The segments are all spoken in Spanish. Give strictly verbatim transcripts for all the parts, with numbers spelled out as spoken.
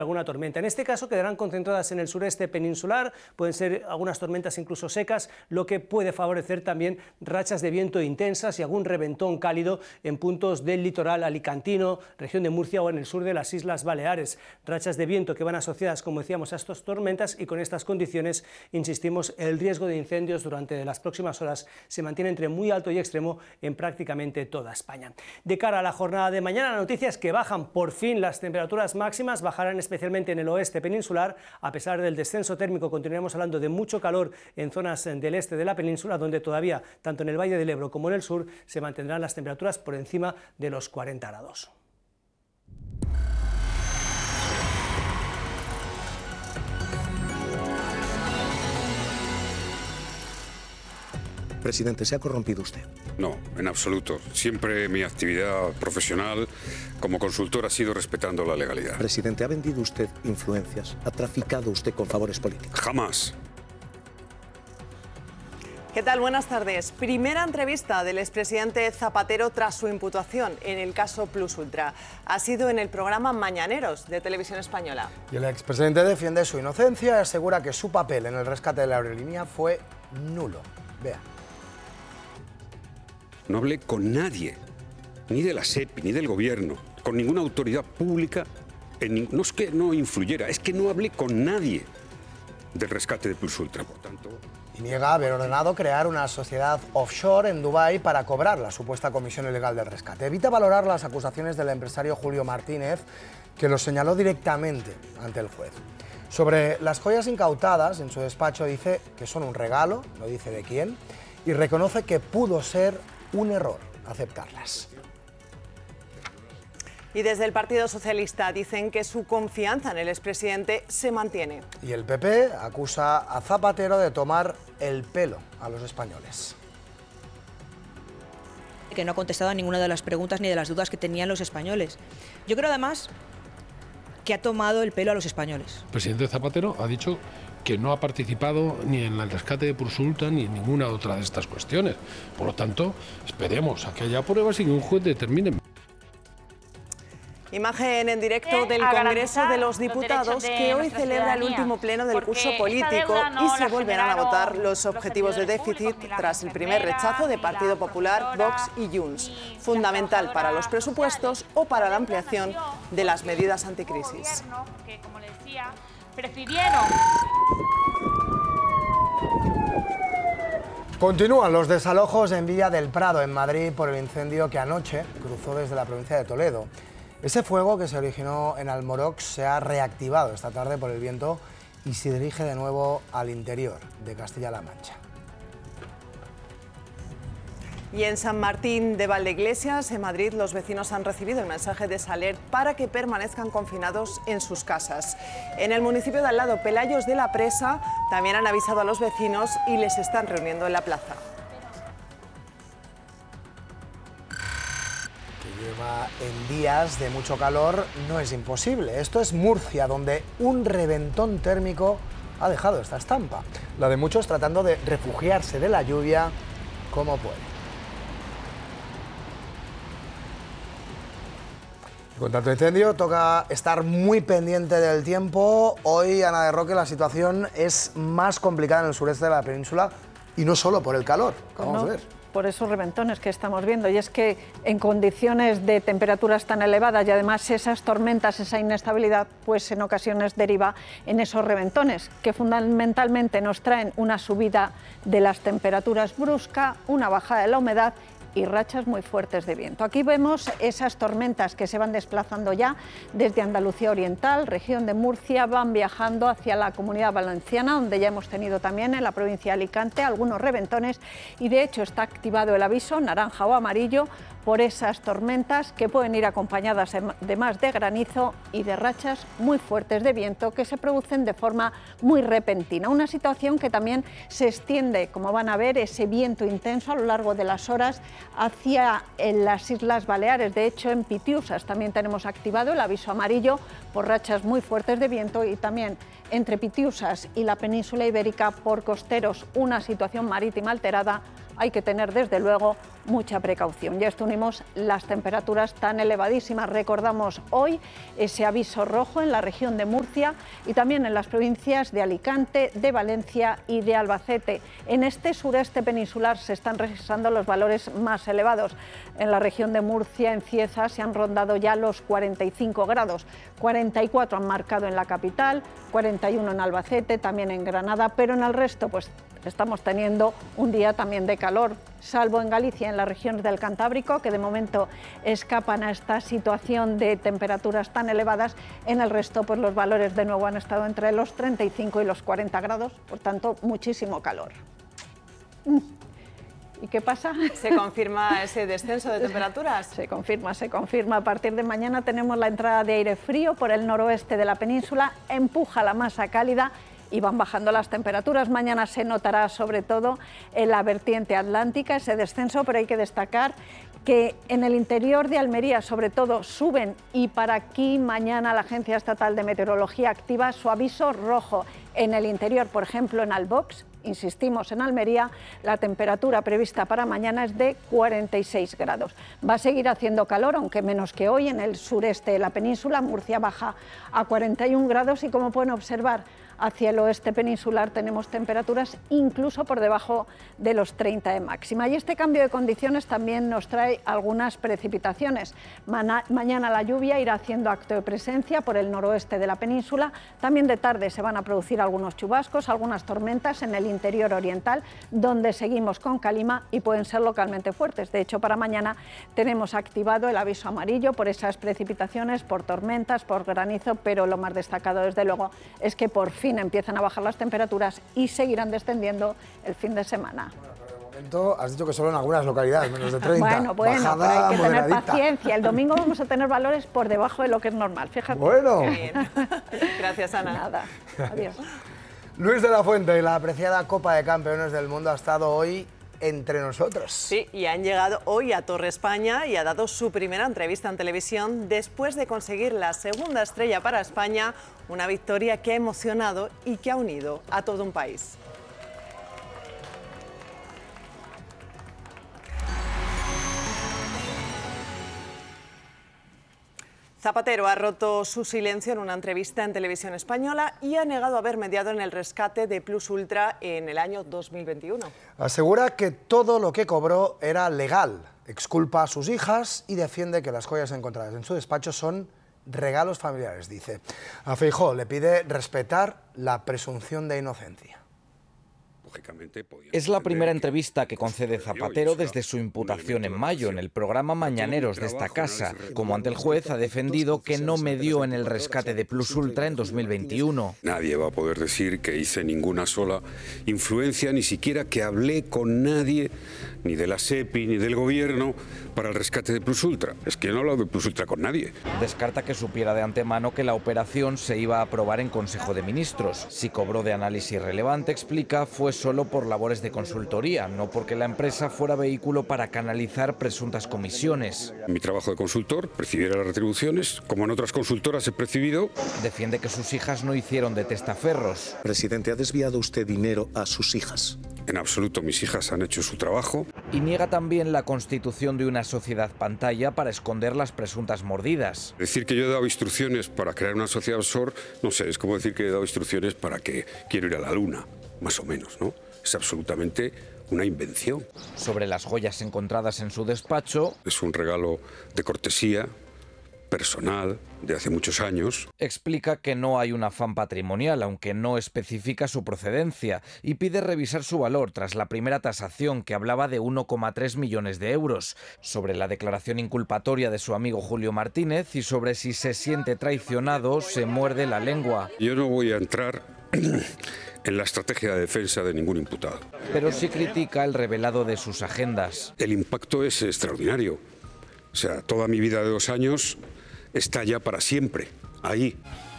alguna tormenta. En este caso quedarán concentradas en el sureste peninsular, pueden ser algunas tormentas incluso secas, lo que puede favorecer también rachas de viento intensas y algún reventón cálido en puntos del litoral alicantino, región de Murcia o en el sur de las Islas Baleares. Rachas de viento que van asociadas, como decíamos, a estas tormentas, y con estas condiciones, insistimos, el riesgo de incendios durante las próximas horas se mantiene entre muy alto y extremo en prácticamente toda España. De cara a la jornada de mañana, la noticia es que bajan por fin las temperaturas máximas, bajarán especialmente en el oeste peninsular. A pesar del descenso térmico, continuaremos hablando de mucho calor en zonas del este de la península, donde todavía, tanto en el Valle del Ebro como en el sur, se mantendrán las temperaturas por encima de los cuarenta grados. Presidente, ¿se ha corrompido usted? No, en absoluto. Siempre mi actividad profesional como consultor ha sido respetando la legalidad. Presidente, ¿ha vendido usted influencias? ¿Ha traficado usted con favores políticos? Jamás. ¿Qué tal? Buenas tardes. Primera entrevista del expresidente Zapatero tras su imputación en el caso Plus Ultra. Ha sido en el programa Mañaneros de Televisión Española. Y el expresidente defiende su inocencia y asegura que su papel en el rescate de la aerolínea fue nulo. Vea. No hablé con nadie, ni de la SEPI, ni del gobierno, con ninguna autoridad pública. En, no es que no influyera, es que no hablé con nadie del rescate de Plus Ultra, por tanto... Y niega haber ordenado crear una sociedad offshore en Dubái para cobrar la supuesta comisión ilegal del rescate. Evita valorar las acusaciones del empresario Julio Martínez, que lo señaló directamente ante el juez. Sobre las joyas incautadas, en su despacho dice que son un regalo, no dice de quién, y reconoce que pudo ser un error aceptarlas. Y desde el Partido Socialista dicen que su confianza en el expresidente se mantiene. Y el P P acusa a Zapatero de tomar el pelo a los españoles. Que no ha contestado a ninguna de las preguntas ni de las dudas que tenían los españoles. Yo creo además que ha tomado el pelo a los españoles. El presidente Zapatero ha dicho que no ha participado ni en el rescate de Plus Ultra ni en ninguna otra de estas cuestiones. Por lo tanto, esperemos a que haya pruebas y que un juez determine. Imagen en directo del Congreso de los Diputados, que hoy celebra el último pleno del curso político y se volverán a votar los objetivos de déficit tras el primer rechazo de Partido Popular, Vox y Junts, fundamental para los presupuestos o para la ampliación de las medidas anticrisis. Que, como les decía, prefirieron... Continúan los desalojos en Villa del Prado, en Madrid, por el incendio que anoche cruzó desde la provincia de Toledo. Ese fuego que se originó en Almorox se ha reactivado esta tarde por el viento y se dirige de nuevo al interior de Castilla-La Mancha. Y en San Martín de Valdeiglesias, en Madrid, los vecinos han recibido el mensaje de Saler para que permanezcan confinados en sus casas. En el municipio de al lado, Pelayos de la Presa, también han avisado a los vecinos y les están reuniendo en la plaza. Que lleva en días de mucho calor no es imposible. Esto es Murcia, donde un reventón térmico ha dejado esta estampa. La de muchos tratando de refugiarse de la lluvia como pueden. Con tanto incendio, toca estar muy pendiente del tiempo. Hoy, Ana de Roque, la situación es más complicada en el sureste de la península y no solo por el calor, que vamos no, a ver. Por esos reventones que estamos viendo. Y es que en condiciones de temperaturas tan elevadas y además esas tormentas, esa inestabilidad, pues en ocasiones deriva en esos reventones, que fundamentalmente nos traen una subida de las temperaturas brusca, una bajada de la humedad y rachas muy fuertes de viento. Aquí vemos esas tormentas que se van desplazando ya desde Andalucía Oriental, región de Murcia, van viajando hacia la Comunidad Valenciana, donde ya hemos tenido también en la provincia de Alicante algunos reventones y de hecho está activado el aviso naranja o amarillo por esas tormentas que pueden ir acompañadas de más de granizo y de rachas muy fuertes de viento que se producen de forma muy repentina. Una situación que también se extiende, como van a ver, ese viento intenso a lo largo de las horas hacia en las Islas Baleares. De hecho, en Pitiusas también tenemos activado el aviso amarillo por rachas muy fuertes de viento y también entre Pitiusas y la península ibérica por costeros, una situación marítima alterada hay que tener desde luego mucha precaución. Y a esto unimos las temperaturas tan elevadísimas. Recordamos hoy ese aviso rojo en la región de Murcia y también en las provincias de Alicante, de Valencia y de Albacete. En este sureste peninsular se están registrando los valores más elevados. En la región de Murcia, en Cieza, se han rondado ya los cuarenta y cinco grados. cuarenta y cuatro han marcado en la capital, cuarenta y uno en Albacete, también en Granada, pero en el resto pues estamos teniendo un día también de calor, salvo en Galicia, en las regiones del Cantábrico, que de momento escapan a esta situación de temperaturas tan elevadas. En el resto, pues los valores de nuevo han estado entre los treinta y cinco y los cuarenta grados, por tanto, muchísimo calor. ¿Y qué pasa? ¿Se confirma ese descenso de temperaturas? Se confirma, se confirma. A partir de mañana tenemos la entrada de aire frío por el noroeste de la península, empuja la masa cálida y van bajando las temperaturas. Mañana se notará sobre todo en la vertiente atlántica ese descenso, pero hay que destacar que en el interior de Almería sobre todo suben, y para aquí mañana la Agencia Estatal de Meteorología activa su aviso rojo. En el interior, por ejemplo en Albox, insistimos en Almería, la temperatura prevista para mañana es de cuarenta y seis grados. Va a seguir haciendo calor, aunque menos que hoy, en el sureste de la península. Murcia baja a cuarenta y un grados y, como pueden observar, hacia el oeste peninsular tenemos temperaturas incluso por debajo de los treinta de máxima. Y este cambio de condiciones también nos trae algunas precipitaciones. Mana- mañana la lluvia irá haciendo acto de presencia por el noroeste de la península. También de tarde se van a producir algunos chubascos, algunas tormentas en el interior oriental, donde seguimos con calima y pueden ser localmente fuertes. De hecho, para mañana tenemos activado el aviso amarillo por esas precipitaciones, por tormentas, por granizo, pero lo más destacado, desde luego, es que por fin empiezan a bajar las temperaturas y seguirán descendiendo el fin de semana. Bueno, por el momento has dicho que solo en algunas localidades, menos de treinta. Bueno, bueno, Bajada pero hay que tener moderadita. paciencia. El domingo vamos a tener valores por debajo de lo que es normal, fíjate. Bueno. Qué bien. Gracias, Ana. Nada, adiós. Luis de la Fuente, la apreciada Copa de Campeones del Mundo, ha estado hoy entre nosotros. Sí, y han llegado hoy a Torre España y ha dado su primera entrevista en televisión después de conseguir la segunda estrella para España, una victoria que ha emocionado y que ha unido a todo un país. Zapatero ha roto su silencio en una entrevista en Televisión Española y ha negado haber mediado en el rescate de Plus Ultra en el año dos mil veintiuno. Asegura que todo lo que cobró era legal, exculpa a sus hijas y defiende que las joyas encontradas en su despacho son regalos familiares, dice. A Feijóo le pide respetar la presunción de inocencia. Es la primera entrevista que concede Zapatero desde su imputación en mayo en el programa Mañaneros de esta casa. Como ante el juez, ha defendido que no medió en el rescate de Plus Ultra en dos mil veintiuno. Nadie va a poder decir que hice ninguna sola influencia, ni siquiera que hablé con nadie, ni de la SEPI, ni del gobierno, para el rescate de Plus Ultra. Es que yo no he hablado de Plus Ultra con nadie. Descarta que supiera de antemano que la operación se iba a aprobar en Consejo de Ministros. Si cobró de análisis relevante, explica, fue solo por labores de consultoría, no porque la empresa fuera vehículo para canalizar presuntas comisiones. En mi trabajo de consultor percibiera las retribuciones, como en otras consultoras he percibido. Defiende que sus hijas no hicieron de testaferros. Presidente, ¿ha desviado usted dinero a sus hijas? En absoluto, mis hijas han hecho su trabajo. Y niega también la constitución de una sociedad pantalla para esconder las presuntas mordidas. Decir que yo he dado instrucciones para crear una sociedad offshore, no sé, es como decir que he dado instrucciones para que quiero ir a la luna, más o menos, ¿no? Es absolutamente una invención. Sobre las joyas encontradas en su despacho, es un regalo de cortesía personal de hace muchos años. Explica que no hay un afán patrimonial, aunque no especifica su procedencia, y pide revisar su valor tras la primera tasación, que hablaba de uno coma tres millones de euros. Sobre la declaración inculpatoria de su amigo Julio Martínez y sobre si se siente traicionado, se muerde la lengua. Yo no voy a entrar en la estrategia de defensa de ningún imputado. Pero sí critica el revelado de sus agendas. El impacto es extraordinario. O sea, toda mi vida de dos años está ya para siempre, ahí.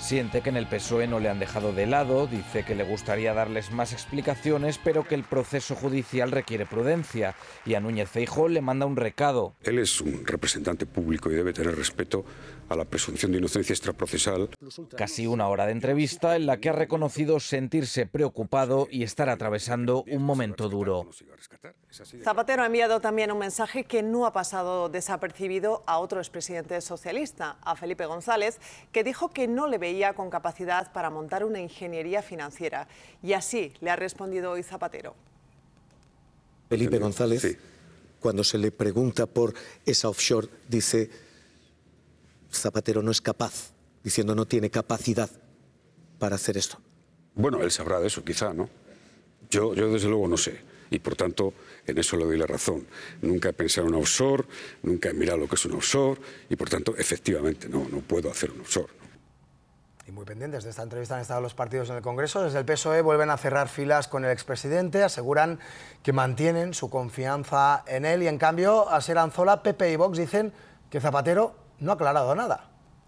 Siente que en el P S O E no le han dejado de lado, dice que le gustaría darles más explicaciones, pero que el proceso judicial requiere prudencia. Y a Núñez Feijóo le manda un recado. Él es un representante público y debe tener respeto a la presunción de inocencia extraprocesal. Casi una hora de entrevista en la que ha reconocido sentirse preocupado y estar atravesando un momento duro. Zapatero ha enviado también un mensaje que no ha pasado desapercibido a otro expresidente socialista, a Felipe González, que dijo que no le veía con capacidad para montar una ingeniería financiera. Y así le ha respondido hoy Zapatero. Felipe González, sí, cuando se le pregunta por esa offshore, dice: Zapatero no es capaz, diciendo no tiene capacidad para hacer esto. Bueno, él sabrá de eso, quizá, ¿no? Yo, yo desde luego no sé. Y por tanto, en eso le doy la razón. Nunca he pensado en una offshore, nunca he mirado lo que es una offshore y por tanto, efectivamente, no, no puedo hacer un offshore. Y muy pendientes de esta entrevista han estado los partidos en el Congreso. Desde el P S O E vuelven a cerrar filas con el expresidente, aseguran que mantienen su confianza en él y en cambio, Asier Anzola, P P y Vox dicen que Zapatero no ha aclarado nada.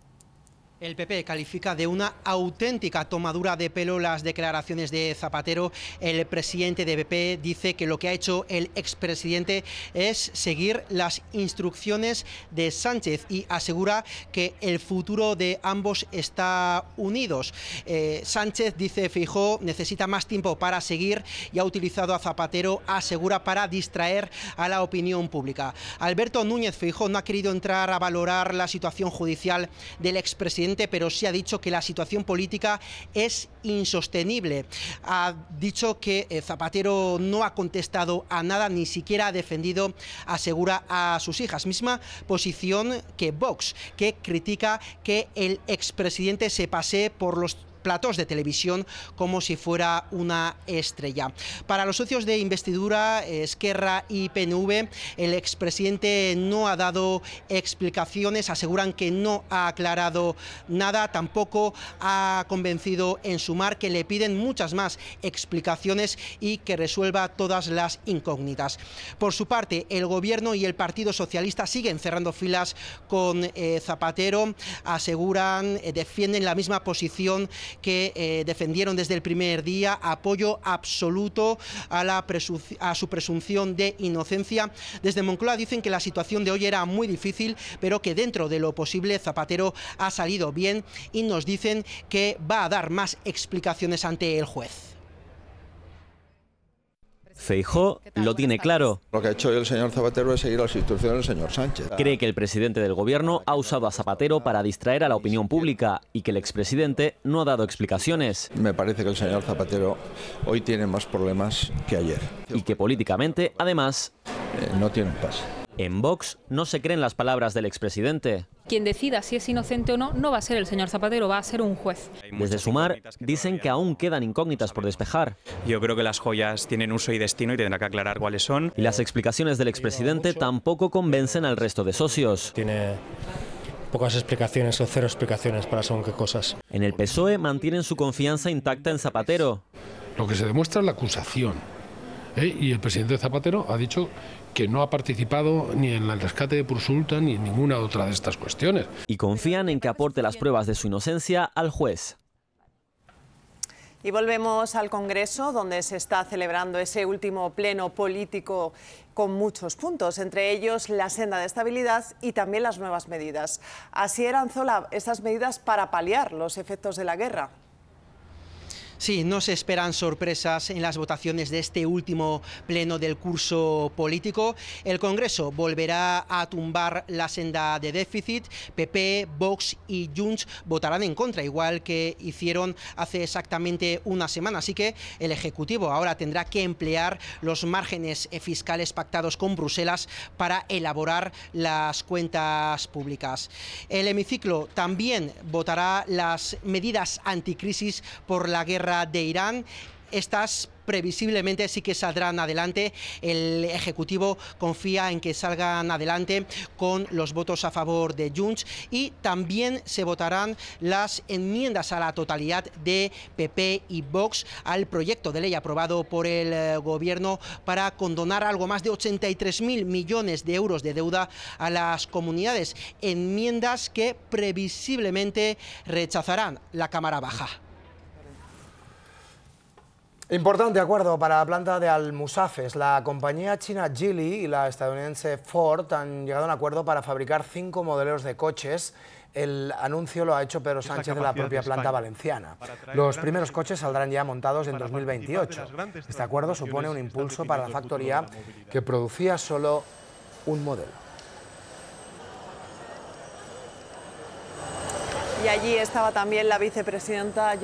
El P P califica de una auténtica tomadura de pelo las declaraciones de Zapatero. El presidente de P P dice que lo que ha hecho el expresidente es seguir las instrucciones de Sánchez y asegura que el futuro de ambos está unidos. Eh, Sánchez, dice Feijóo, necesita más tiempo para seguir y ha utilizado a Zapatero, asegura, para distraer a la opinión pública. Alberto Núñez Feijóo no ha querido entrar a valorar la situación judicial del expresidente, pero sí ha dicho que la situación política es insostenible. Ha dicho que Zapatero no ha contestado a nada, ni siquiera ha defendido, asegura, a sus hijas. Misma posición que Vox, que critica que el expresidente se pasee por los platos de televisión como si fuera una estrella. Para los socios de investidura, Esquerra y P N V, el expresidente no ha dado explicaciones, aseguran que no ha aclarado nada, tampoco ha convencido en Sumar, que le piden muchas más explicaciones y que resuelva todas las incógnitas. Por su parte, el Gobierno y el Partido Socialista siguen cerrando filas con eh, Zapatero, aseguran, eh, defienden la misma posición que eh, defendieron desde el primer día, apoyo absoluto a, la a su presunción de inocencia. Desde Moncloa dicen que la situación de hoy era muy difícil, pero que dentro de lo posible Zapatero ha salido bien y nos dicen que va a dar más explicaciones ante el juez. Feijóo lo tiene claro. Lo que ha hecho el señor Zapatero es seguir las instrucciones del señor Sánchez. Cree que el presidente del gobierno ha usado a Zapatero para distraer a la opinión pública y que el expresidente no ha dado explicaciones. Me parece que el señor Zapatero hoy tiene más problemas que ayer. Y que políticamente, además, eh, no tiene un pase. En Vox no se creen las palabras del expresidente. Quien decida si es inocente o no, no va a ser el señor Zapatero, va a ser un juez. Desde Sumar dicen que aún quedan incógnitas por despejar. Yo creo que las joyas tienen uso y destino y tendrá que aclarar cuáles son. Y las explicaciones del expresidente tampoco convencen al resto de socios. Tiene pocas explicaciones o cero explicaciones para según qué cosas. En el P S O E mantienen su confianza intacta en Zapatero. Lo que se demuestra es la acusación. ¿eh? Y el presidente Zapatero ha dicho que no ha participado ni en el rescate de Pursulta ni en ninguna otra de estas cuestiones. Y confían en que aporte las pruebas de su inocencia al juez. Y volvemos al Congreso, donde se está celebrando ese último pleno político con muchos puntos, entre ellos la senda de estabilidad y también las nuevas medidas. Asier Anzola, estas medidas para paliar los efectos de la guerra. Sí, no se esperan sorpresas en las votaciones de este último pleno del curso político. El Congreso volverá a tumbar la senda de déficit. P P, Vox y Junts votarán en contra, igual que hicieron hace exactamente una semana. Así que el Ejecutivo ahora tendrá que emplear los márgenes fiscales pactados con Bruselas para elaborar las cuentas públicas. El hemiciclo también votará las medidas anticrisis por la guerra de Irán. Estas previsiblemente sí que saldrán adelante. El Ejecutivo confía en que salgan adelante con los votos a favor de Junts y también se votarán las enmiendas a la totalidad de P P y Vox al proyecto de ley aprobado por el eh, Gobierno para condonar algo más de ochenta y tres mil millones de euros de deuda a las comunidades, enmiendas que previsiblemente rechazarán la Cámara Baja. Importante acuerdo para la planta de Almusafes. La compañía china Geely y la estadounidense Ford han llegado a un acuerdo para fabricar cinco modelos de coches. El anuncio lo ha hecho Pedro Sánchez de la propia planta valenciana. Los primeros coches saldrán ya montados en dos mil veintiocho. Este acuerdo supone un impulso para la factoría que producía solo un modelo. Y allí estaba también la vicepresidenta